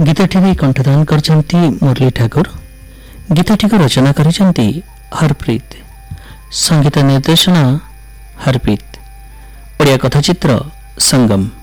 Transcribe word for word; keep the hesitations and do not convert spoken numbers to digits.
गीतटी कंठदान करछंती मुरली ठाकुर। गीतटी को रचना करछंती हरप्रीत। संगीत निर्देशना हरप्रीत। ओडिया कथाचित्र संगम।